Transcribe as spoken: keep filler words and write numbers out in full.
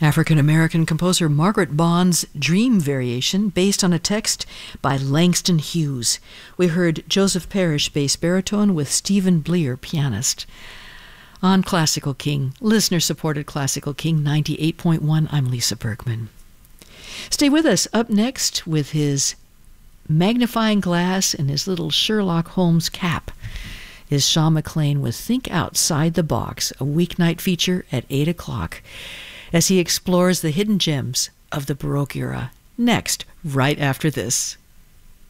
African-American composer Margaret Bond's Dream Variation, based on a text by Langston Hughes. We heard Joseph Parrish, bass baritone, with Stephen Bleer, pianist. On Classical King, listener-supported Classical King ninety-eight point one, I'm Lisa Bergman. Stay with us. Up next, with his magnifying glass and his little Sherlock Holmes cap, is Sean McLean with Think Outside the Box, a weeknight feature at eight o'clock, as he explores the hidden gems of the Baroque era. Next, right after this.